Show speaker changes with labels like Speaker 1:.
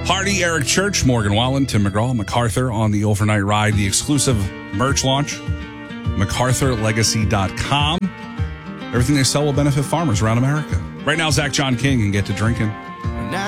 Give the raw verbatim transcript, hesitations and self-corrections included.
Speaker 1: Hardy, Eric Church, Morgan Wallen, Tim McGraw, MacArthur on the overnight ride. The exclusive merch launch, MacArthur Legacy dot com. Everything they sell will benefit farmers around America. Right now, Zach John King can get to drinking.